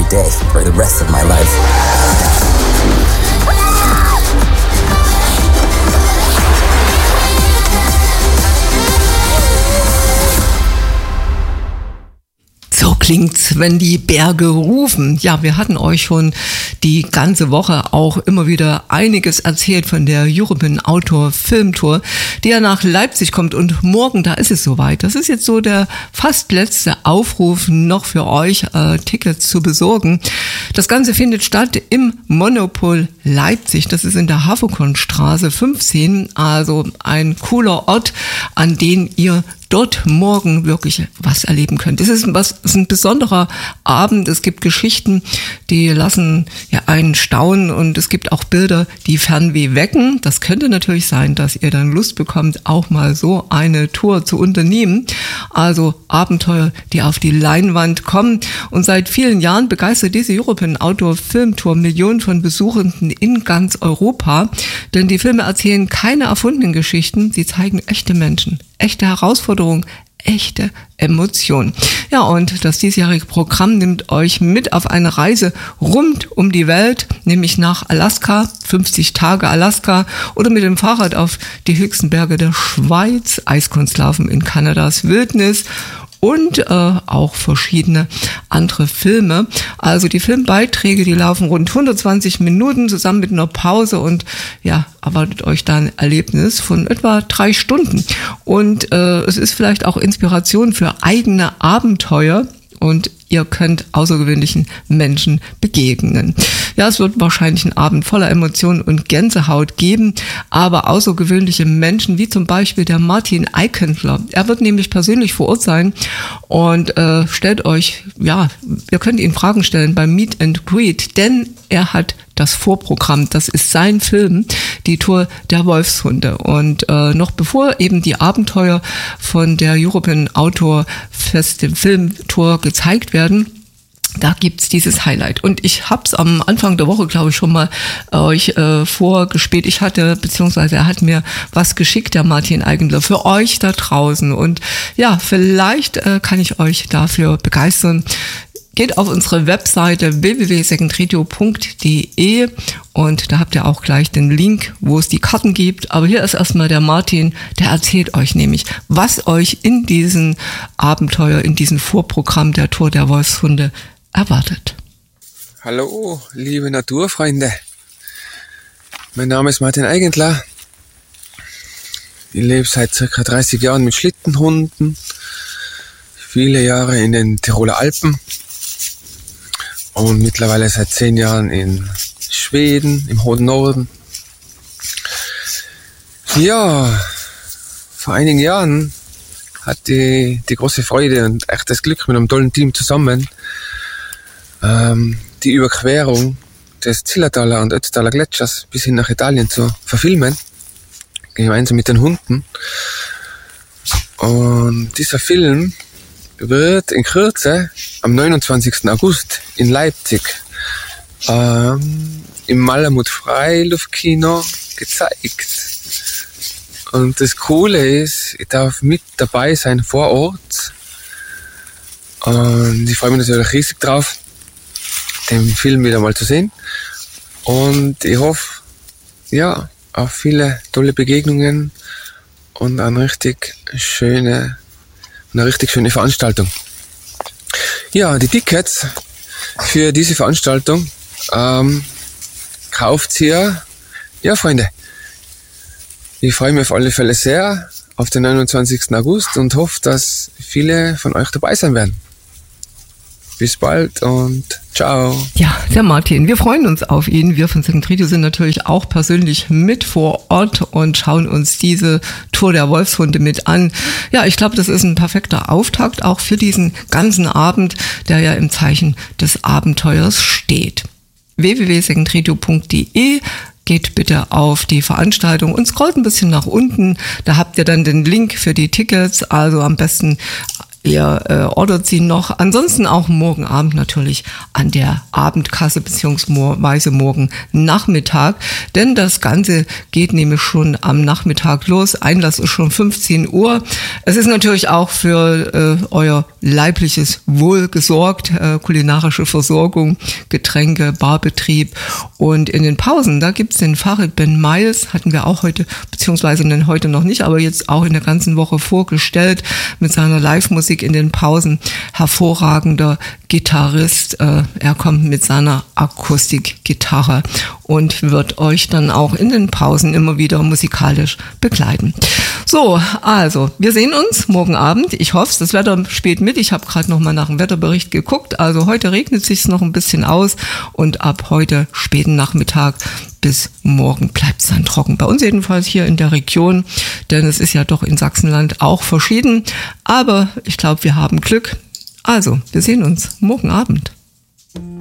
every day for the rest of my life. So klingt's, wenn die Berge rufen. Ja, wir hatten euch schon die ganze Woche auch immer wieder einiges erzählt von der European Outdoor Film Tour, die ja nach Leipzig kommt, und morgen, da ist es soweit. Das ist jetzt so der fast letzte Aufruf noch für euch, Tickets zu besorgen. Das Ganze findet statt im Monopol Leipzig. Das ist in der Hafenkornstraße 15, also ein cooler Ort, an den ihr dort morgen wirklich was erleben könnt. Es ist ein besonderer Abend. Es gibt Geschichten, die lassen ja einen staunen, und es gibt auch Bilder, die Fernweh wecken. Das könnte natürlich sein, dass ihr dann Lust bekommt, auch mal so eine Tour zu unternehmen. Also Abenteuer, die auf die Leinwand kommen. Und seit vielen Jahren begeistert diese European Outdoor Film Tour Millionen von Besuchenden in ganz Europa. Denn die Filme erzählen keine erfundenen Geschichten. Sie zeigen echte Menschen, echte Herausforderungen, echte Emotionen. Ja, und das diesjährige Programm nimmt euch mit auf eine Reise rund um die Welt, nämlich nach Alaska, 50 Tage Alaska, oder mit dem Fahrrad auf die höchsten Berge der Schweiz, Eiskunstlaufen in Kanadas Wildnis und auch verschiedene andere Filme. Also die Filmbeiträge, die laufen rund 120 Minuten zusammen mit einer Pause, und ja, erwartet euch dann ein Erlebnis von etwa 3 Stunden. Und es ist vielleicht auch Inspiration für eigene Abenteuer, und ihr könnt außergewöhnlichen Menschen begegnen. Ja, es wird wahrscheinlich einen Abend voller Emotionen und Gänsehaut geben, aber außergewöhnliche Menschen, wie zum Beispiel der Martin Eickentler. Er wird nämlich persönlich vor Ort sein, und stellt euch, ja, ihr könnt ihn Fragen stellen beim Meet and Greet, denn er hat das Vorprogramm, das ist sein Film, die Tour der Wolfshunde. Und noch bevor eben die Abenteuer von der European Outdoor Film Tour gezeigt werden, da gibt's dieses Highlight. Und ich hab's am Anfang der Woche, glaube ich, schon mal euch vorgespielt. Beziehungsweise er hat mir was geschickt, der Martin Eickentler, für euch da draußen. Und ja, vielleicht kann ich euch dafür begeistern. Geht auf unsere Webseite www.secondradio.de, und da habt ihr auch gleich den Link, wo es die Karten gibt. Aber hier ist erstmal der Martin, der erzählt euch nämlich, was euch in diesem Abenteuer, in diesem Vorprogramm der Tour der Wolfshunde erwartet. Hallo, liebe Naturfreunde. Mein Name ist Martin Eickentler. Ich lebe seit ca. 30 Jahren mit Schlittenhunden, viele Jahre in den Tiroler Alpen und mittlerweile seit 10 Jahren in Schweden, im hohen Norden. Ja, vor einigen Jahren hatte ich die große Freude und echt das Glück, mit einem tollen Team zusammen die Überquerung des Zillertaler und Ötztaler Gletschers bis hin nach Italien zu verfilmen, gemeinsam mit den Hunden. Und dieser Film wird in Kürze am 29. August in Leipzig im Malamut Freiluftkino gezeigt. Und das Coole ist, ich darf mit dabei sein vor Ort. Und ich freue mich natürlich riesig drauf, den Film wieder mal zu sehen. Und ich hoffe, ja, auf viele tolle Begegnungen und eine richtig schöne Veranstaltung. Ja, die Tickets für diese Veranstaltung kauft ihr. Ja, Freunde, ich freue mich auf alle Fälle sehr auf den 29. August und hoffe, dass viele von euch dabei sein werden. Bis bald und ciao. Ja, der Martin, wir freuen uns auf ihn. Wir von Second Radio sind natürlich auch persönlich mit vor Ort und schauen uns diese Tour der Wolfshunde mit an. Ja, ich glaube, das ist ein perfekter Auftakt auch für diesen ganzen Abend, der ja im Zeichen des Abenteuers steht. www.secondtradio.de. Geht bitte auf die Veranstaltung und scrollt ein bisschen nach unten. Da habt ihr dann den Link für die Tickets. Also am besten Ihr ordert sie noch. Ansonsten auch morgen Abend natürlich an der Abendkasse beziehungsweise morgen Nachmittag. Denn das Ganze geht nämlich schon am Nachmittag los. Einlass ist schon 15 Uhr. Es ist natürlich auch für euer leibliches Wohl gesorgt. Kulinarische Versorgung, Getränke, Barbetrieb. Und in den Pausen, da gibt's den Farid Ben Miles. Hatten wir auch heute, beziehungsweise heute noch nicht, aber jetzt auch in der ganzen Woche vorgestellt mit seiner Live-Musik in den Pausen. Hervorragender Gitarrist. Er kommt mit seiner Akustikgitarre und wird euch dann auch in den Pausen immer wieder musikalisch begleiten. So, also, wir sehen uns morgen Abend. Ich hoffe, das Wetter spielt mit. Ich habe gerade noch mal nach dem Wetterbericht geguckt. Also heute regnet es sich noch ein bisschen aus und ab heute späten Nachmittag bis morgen bleibt es dann trocken. Bei uns jedenfalls hier in der Region, denn es ist ja doch in Sachsenland auch verschieden. Aber ich glaube, wir haben Glück. Also, wir sehen uns morgen Abend.